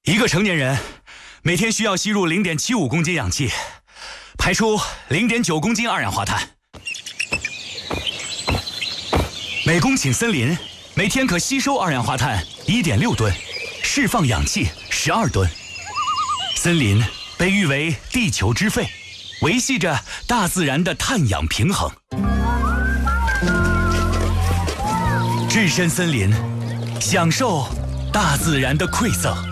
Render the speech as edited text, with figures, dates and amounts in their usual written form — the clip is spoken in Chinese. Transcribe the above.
一个成年人每天需要吸入0.75公斤氧气，排出0.9公斤二氧化碳。每公顷森林每天可吸收二氧化碳1.6吨，释放氧气12吨。森林被誉为地球之肺，维系着大自然的碳氧平衡。置身森林，享受大自然的馈赠。